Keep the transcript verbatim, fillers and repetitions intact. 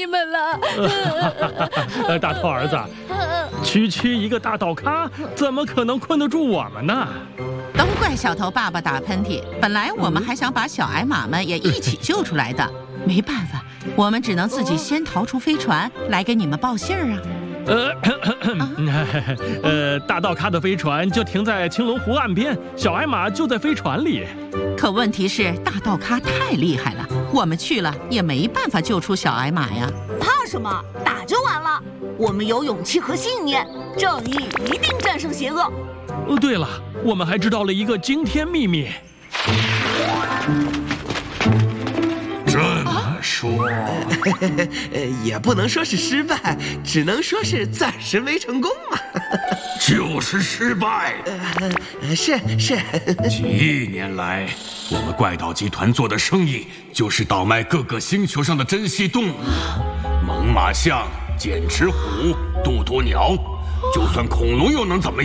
你们了。 呃，大头儿子，区区一个大道咖，怎么可能困得住我们呢？ 都怪小头爸爸打喷嚏，本来我们还想把小矮马们也一起救出来的，没办法，我们只能自己先逃出飞船，来给你们报信儿啊。 呃，呃，大道咖的飞船就停在青龙湖岸边，小矮马就在飞船里。 可问题是，大道咖太厉害了，我们去了也没办法救出小矮马呀。 怕什么？打就完了。我们有勇气和信念，正义一定战胜邪恶。 哦，对了，我们还知道了一个惊天秘密。 这么说， 呃，也不能说是失败，只能说是暂时没成功嘛。 就是失败。 呃，是是。 几年来，我们怪盗集团做的生意就是倒卖各个星球上的珍稀动物，猛犸象、剑齿虎、渡渡鸟，就算恐龙又能怎么样？